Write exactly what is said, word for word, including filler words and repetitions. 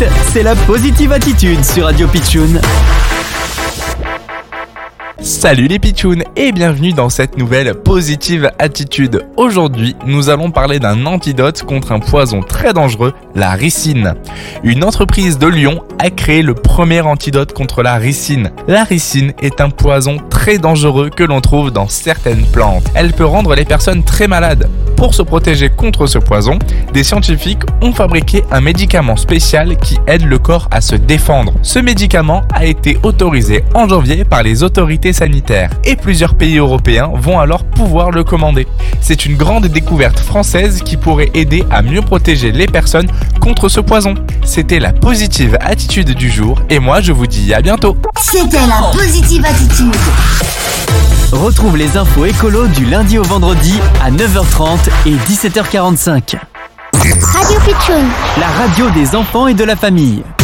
suite, c'est la Positive Attitude sur Radio Pitchoun. Salut les pitchouns et bienvenue dans cette nouvelle Positive Attitude. Aujourd'hui, nous allons parler d'un antidote contre un poison très dangereux, la ricine. Une entreprise de Lyon a créé le premier antidote contre la ricine. La ricine est un poison très dangereux que l'on trouve dans certaines plantes. Elle peut rendre les personnes très malades. Pour se protéger contre ce poison, des scientifiques ont fabriqué un médicament spécial qui aide le corps à se défendre. Ce médicament a été autorisé en janvier par les autorités sanitaires et plusieurs pays européens vont alors pouvoir le commander. C'est une grande découverte française qui pourrait aider à mieux protéger les personnes contre ce poison. C'était la Positive Attitude du jour et moi je vous dis à bientôt. C'était la Positive Attitude. Retrouve les infos écolo du lundi au vendredi à neuf heures trente et dix-sept heures quarante-cinq. Radio Pitchoun. La radio des enfants et de la famille.